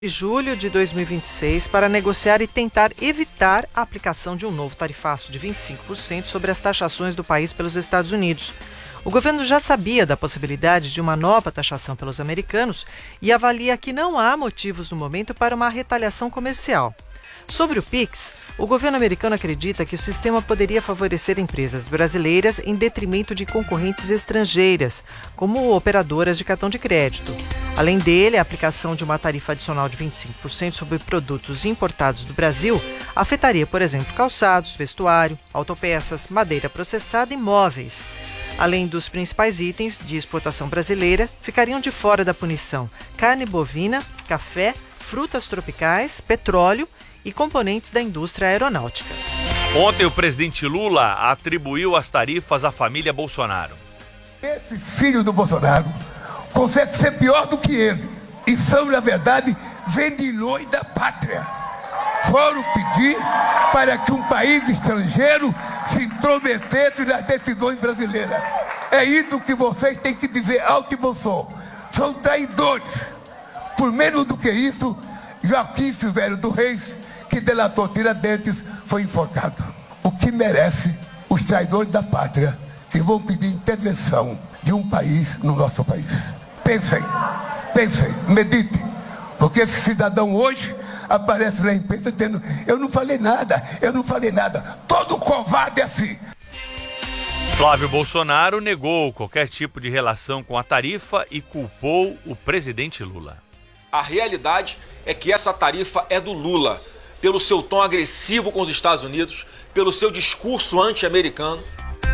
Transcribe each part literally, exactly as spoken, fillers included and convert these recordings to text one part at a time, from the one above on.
de julho de dois mil e vinte e seis para negociar e tentar evitar a aplicação de um novo tarifaço de vinte e cinco por cento sobre as taxações do país pelos Estados Unidos. O governo já sabia da possibilidade de uma nova taxação pelos americanos e avalia que não há motivos no momento para uma retaliação comercial. Sobre o Pix, o governo americano acredita que o sistema poderia favorecer empresas brasileiras em detrimento de concorrentes estrangeiras, como operadoras de cartão de crédito. Além dele, a aplicação de uma tarifa adicional de vinte e cinco por cento sobre produtos importados do Brasil afetaria, por exemplo, calçados, vestuário, autopeças, madeira processada e móveis. Além dos principais itens de exportação brasileira, ficariam de fora da punição carne bovina, café, frutas tropicais, petróleo e componentes da indústria aeronáutica. Ontem o presidente Lula atribuiu as tarifas à família Bolsonaro. Esse filho do Bolsonaro consegue ser pior do que ele. E são, na verdade, vendilhões da pátria. Foram pedir para que um país estrangeiro se intrometesse nas decisões brasileiras. É isso que vocês têm que dizer alto e bom som. São traidores. Por menos do que isso, Joaquim Silvério dos Reis, que delatou Tiradentes, foi enforcado. O que merece os traidores da pátria que vão pedir intervenção de um país no nosso país. Pensem, pensem, meditem, porque esse cidadão hoje aparece na imprensa dizendo: eu não falei nada, eu não falei nada. Todo covarde é assim. Flávio Bolsonaro negou qualquer tipo de relação com a tarifa e culpou o presidente Lula. A realidade é que essa tarifa é do Lula, pelo seu tom agressivo com os Estados Unidos, pelo seu discurso anti-americano.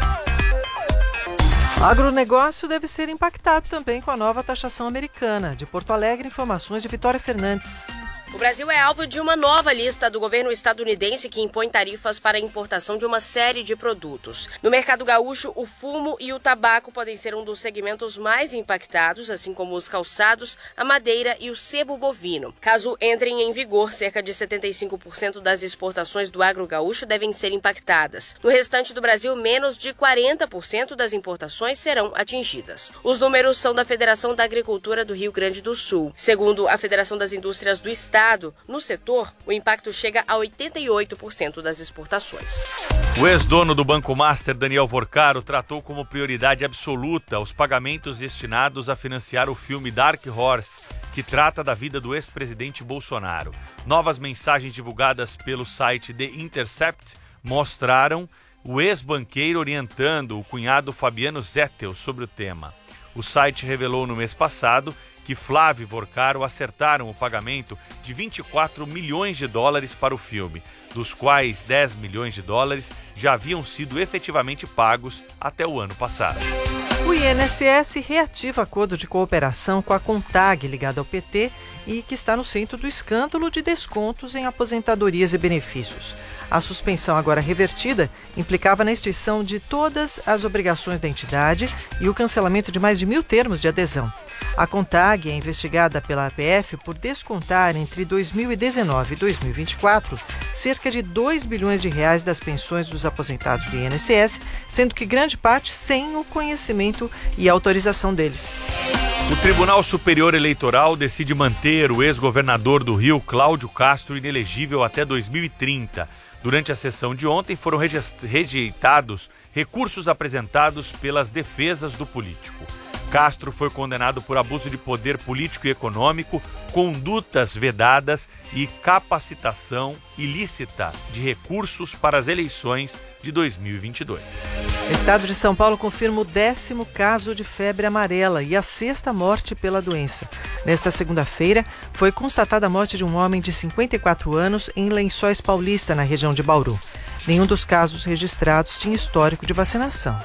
O agronegócio deve ser impactado também com a nova taxação americana. De Porto Alegre, informações de Vitória Fernandes. O Brasil é alvo de uma nova lista do governo estadunidense que impõe tarifas para a importação de uma série de produtos. No mercado gaúcho, o fumo e o tabaco podem ser um dos segmentos mais impactados, assim como os calçados, a madeira e o sebo bovino. Caso entrem em vigor, cerca de setenta e cinco por cento das exportações do agro gaúcho devem ser impactadas. No restante do Brasil, menos de quarenta por cento das importações serão atingidas. Os números são da Federação da Agricultura do Rio Grande do Sul. Segundo a Federação das Indústrias do Estado, no setor, o impacto chega a oitenta e oito por cento das exportações. O ex-dono do Banco Master, Daniel Vorcaro, tratou como prioridade absoluta os pagamentos destinados a financiar o filme Dark Horse, que trata da vida do ex-presidente Bolsonaro. Novas mensagens divulgadas pelo site The Intercept mostraram o ex-banqueiro orientando o cunhado Fabiano Zettel sobre o tema. O site revelou no mês passado que Flávio e Vorcaro acertaram o pagamento de vinte e quatro milhões de dólares para o filme, dos quais dez milhões de dólares já haviam sido efetivamente pagos até o ano passado. O I N S S reativa acordo de cooperação com a CONTAG, ligada ao P T, e que está no centro do escândalo de descontos em aposentadorias e benefícios. A suspensão agora revertida implicava na extinção de todas as obrigações da entidade e o cancelamento de mais de mil termos de adesão. A CONTAG é investigada pela A P F por descontar entre dois mil e dezenove e dois mil e vinte e quatro cerca de dois bilhões de reais das pensões dos aposentados do I N S S, sendo que grande parte sem o conhecimento e autorização deles. O Tribunal Superior Eleitoral decide manter o ex-governador do Rio, Cláudio Castro, inelegível até dois mil e trinta. Durante a sessão de ontem foram rejeitados recursos apresentados pelas defesas do político. Castro foi condenado por abuso de poder político e econômico, condutas vedadas e capacitação ilícita de recursos para as eleições de dois mil e vinte e dois. O estado de São Paulo confirma o décimo caso de febre amarela e a sexta morte pela doença. Nesta segunda-feira, foi constatada a morte de um homem de cinquenta e quatro anos em Lençóis Paulista, na região de Bauru. Nenhum dos casos registrados tinha histórico de vacinação.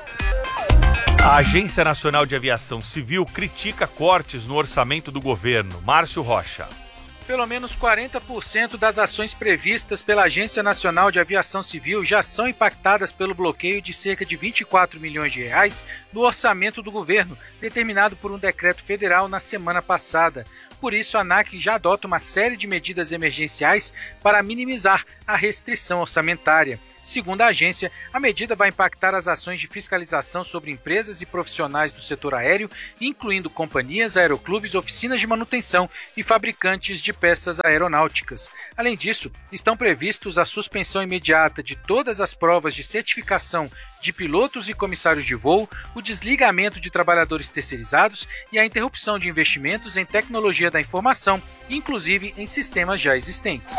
A Agência Nacional de Aviação Civil critica cortes no orçamento do governo. Márcio Rocha. Pelo menos quarenta por cento das ações previstas pela Agência Nacional de Aviação Civil já são impactadas pelo bloqueio de cerca de vinte e quatro milhões de reais no orçamento do governo, determinado por um decreto federal na semana passada. Por isso, a ANAC já adota uma série de medidas emergenciais para minimizar a restrição orçamentária. Segundo a agência, a medida vai impactar as ações de fiscalização sobre empresas e profissionais do setor aéreo, incluindo companhias, aeroclubes, oficinas de manutenção e fabricantes de peças aeronáuticas. Além disso, estão previstos a suspensão imediata de todas as provas de certificação de pilotos e comissários de voo, o desligamento de trabalhadores terceirizados e a interrupção de investimentos em tecnologia da informação, inclusive em sistemas já existentes.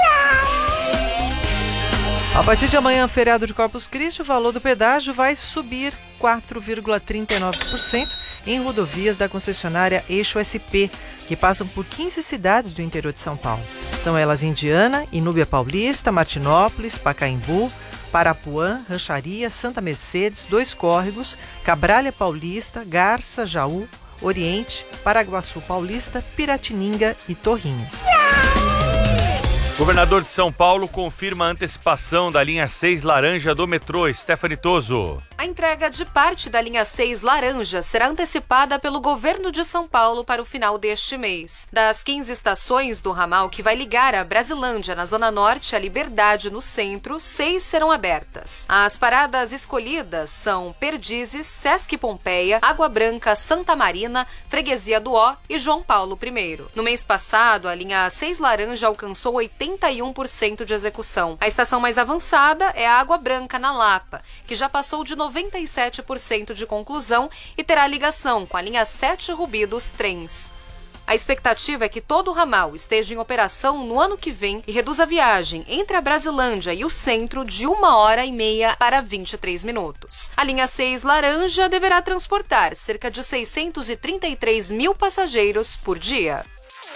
A partir de amanhã, feriado de Corpus Christi, o valor do pedágio vai subir quatro vírgula trinta e nove por cento em rodovias da concessionária Eixo S P, que passam por quinze cidades do interior de São Paulo. São elas Indiana, Inúbia Paulista, Martinópolis, Pacaembu, Parapuã, Rancharia, Santa Mercedes, Dois Córregos, Cabralha Paulista, Garça, Jaú, Oriente, Paraguaçu Paulista, Piratininga e Torrinhas. Governador de São Paulo confirma a antecipação da linha seis laranja do metrô. Stephanie Toso. A entrega de parte da linha seis laranja será antecipada pelo governo de São Paulo para o final deste mês. Das quinze estações do ramal que vai ligar a Brasilândia na Zona Norte à Liberdade no centro, seis serão abertas. As paradas escolhidas são Perdizes, Sesc Pompeia, Água Branca, Santa Marina, Freguesia do Ó e João Paulo I. No mês passado, a linha seis laranja alcançou oitenta e um por cento de execução. A estação mais avançada é a Água Branca, na Lapa, que já passou de noventa e sete por cento de conclusão e terá ligação com a linha sete Rubi dos trens. A expectativa é que todo o ramal esteja em operação no ano que vem e reduza a viagem entre a Brasilândia e o centro de uma hora e meia para vinte e três minutos. A linha seis laranja deverá transportar cerca de seiscentos e trinta e três mil passageiros por dia.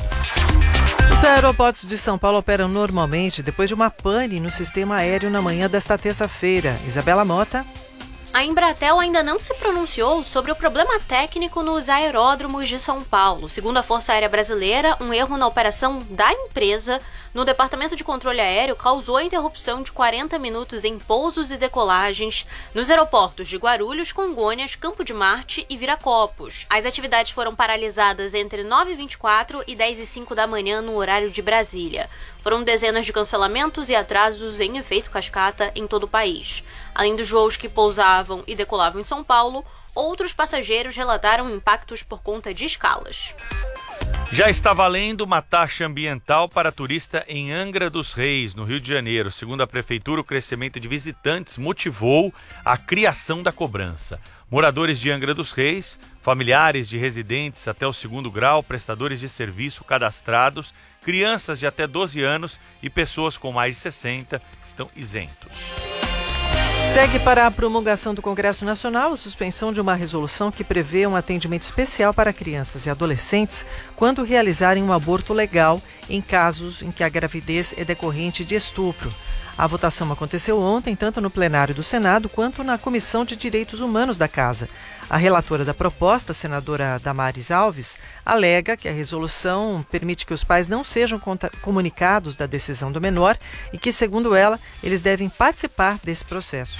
Os aeroportos de São Paulo operam normalmente depois de uma pane no sistema aéreo na manhã desta terça-feira. Isabela Mota. A Embratel ainda não se pronunciou sobre o problema técnico nos aeródromos de São Paulo. Segundo a Força Aérea Brasileira, um erro na operação da empresa no Departamento de Controle Aéreo causou a interrupção de quarenta minutos em pousos e decolagens nos aeroportos de Guarulhos, Congonhas, Campo de Marte e Viracopos. As atividades foram paralisadas entre nove e vinte e quatro e dez e cinco da manhã no horário de Brasília. Foram dezenas de cancelamentos e atrasos em efeito cascata em todo o país. Além dos voos que pousavam e decolavam em São Paulo, outros passageiros relataram impactos por conta de escalas. Já está valendo uma taxa ambiental para turista em Angra dos Reis, no Rio de Janeiro. Segundo a Prefeitura, o crescimento de visitantes motivou a criação da cobrança. Moradores de Angra dos Reis, familiares de residentes até o segundo grau, prestadores de serviço cadastrados, crianças de até doze anos e pessoas com mais de sessenta estão isentos. Segue para a promulgação do Congresso Nacional a suspensão de uma resolução que prevê um atendimento especial para crianças e adolescentes quando realizarem um aborto legal em casos em que a gravidez é decorrente de estupro. A votação aconteceu ontem, tanto no plenário do Senado quanto na Comissão de Direitos Humanos da Casa. A relatora da proposta, a senadora Damares Alves, alega que a resolução permite que os pais não sejam comunicados da decisão do menor e que, segundo ela, eles devem participar desse processo.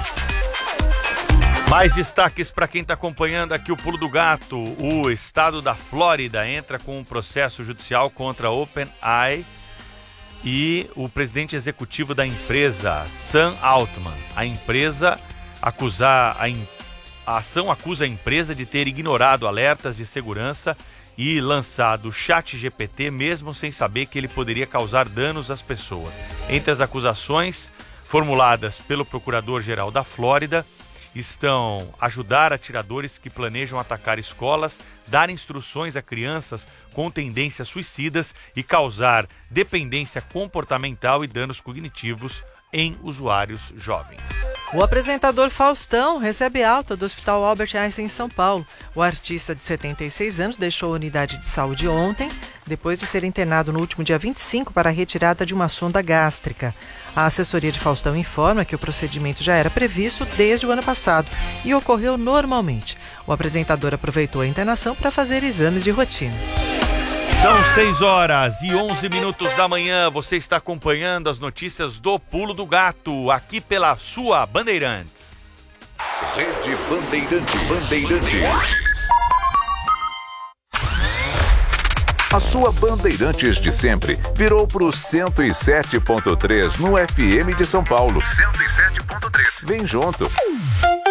Mais destaques para quem está acompanhando aqui o Pulo do Gato. O estado da Flórida entra com um processo judicial contra a OpenAI e o presidente executivo da empresa, Sam Altman. A empresa acusar a, in, a ação acusa a empresa de ter ignorado alertas de segurança e lançado o ChatGPT mesmo sem saber que ele poderia causar danos às pessoas. Entre as acusações formuladas pelo procurador-geral da Flórida estão ajudar atiradores que planejam atacar escolas, dar instruções a crianças com tendências suicidas e causar dependência comportamental e danos cognitivos em usuários jovens. O apresentador Faustão recebe alta do Hospital Albert Einstein em São Paulo. O artista de setenta e seis anos deixou a unidade de saúde ontem, depois de ser internado no último dia vinte e cinco para a retirada de uma sonda gástrica. A assessoria de Faustão informa que o procedimento já era previsto desde o ano passado e ocorreu normalmente. O apresentador aproveitou a internação para fazer exames de rotina. São seis horas e onze minutos da manhã. Você está acompanhando as notícias do Pulo do Gato, aqui pela sua Bandeirantes. Rede Bandeirantes. Bandeirantes. A sua Bandeirantes de sempre virou pro cento e sete ponto três no F M de São Paulo. cento e sete ponto três. Vem junto.